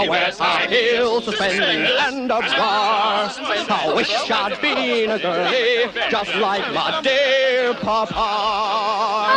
West High Hill, suspending and of stars. I wish I'd been a girlie, just like my dear papa.